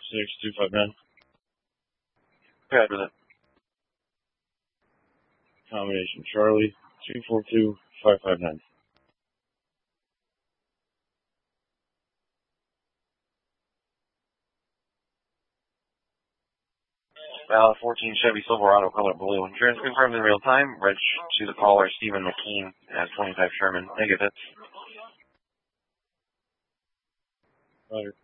6259. Good with it. Combination Charlie 242559. Valid 14 Chevy Silverado color blue. Insurance confirmed in real time. Reg to the caller, Stephen McKean, at 25 Sherman. Negative hits. Roger.